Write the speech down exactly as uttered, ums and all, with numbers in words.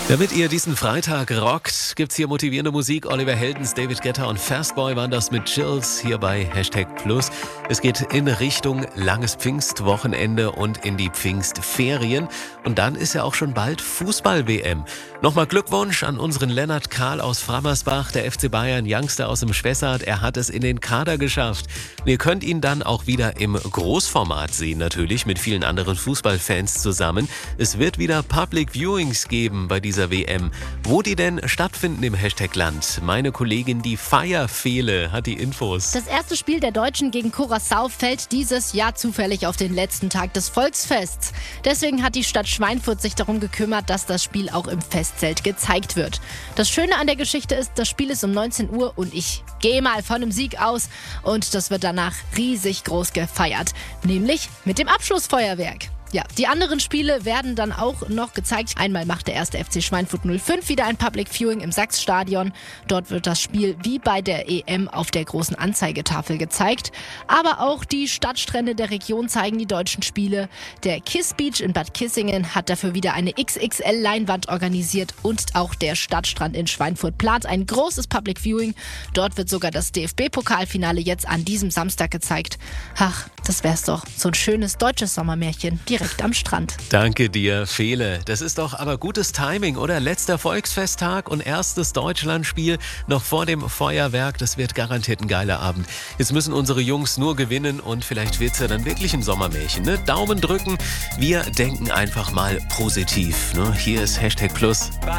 Damit ihr diesen Freitag rockt, gibt's hier motivierende Musik. Oliver Heldens, David Guetta und Fastboy waren das mit Chills hier bei Hashtag Plus. Es geht in Richtung langes Pfingstwochenende und in die Pfingstferien. Und dann ist ja auch schon bald Fußball-W M. Nochmal Glückwunsch an unseren Lennart Kahl aus Frammersbach, der F C Bayern Youngster aus dem Spessart. Er hat es in den Kader geschafft. Und ihr könnt ihn dann auch wieder im Großformat sehen, natürlich mit vielen anderen Fußballfans zusammen. Es wird wieder Public Viewings geben bei dieser W M. Wo die denn stattfinden im Hashtag-Land? Meine Kollegin, die Feierfehle, hat die Infos. Das erste Spiel der Deutschen gegen Curaçao fällt dieses Jahr zufällig auf den letzten Tag des Volksfests. Deswegen hat die Stadt Schweinfurt sich darum gekümmert, dass das Spiel auch im Festzelt gezeigt wird. Das Schöne an der Geschichte ist, das Spiel ist um neunzehn Uhr und ich gehe mal von einem Sieg aus und das wird danach riesig groß gefeiert, nämlich mit dem Abschlussfeuerwerk. Ja, die anderen Spiele werden dann auch noch gezeigt. Einmal macht der erste F C Schweinfurt null fünf wieder ein Public Viewing im Sachsstadion. Dort wird das Spiel wie bei der E M auf der großen Anzeigetafel gezeigt. Aber auch die Stadtstrände der Region zeigen die deutschen Spiele. Der Kiss Beach in Bad Kissingen hat dafür wieder eine X X L-Leinwand organisiert. Und auch der Stadtstrand in Schweinfurt plant ein großes Public Viewing. Dort wird sogar das D F B-Pokalfinale jetzt an diesem Samstag gezeigt. Ach, das wär's doch. So ein schönes deutsches Sommermärchen direkt am Strand. Danke dir, Fele. Das ist doch aber gutes Timing, oder? Letzter Volksfesttag und erstes Deutschlandspiel noch vor dem Feuerwerk. Das wird garantiert ein geiler Abend. Jetzt müssen unsere Jungs nur gewinnen und vielleicht wird's ja dann wirklich ein Sommermärchen. Ne? Daumen drücken. Wir denken einfach mal positiv. Ne? Hier ist Hashtag Plus.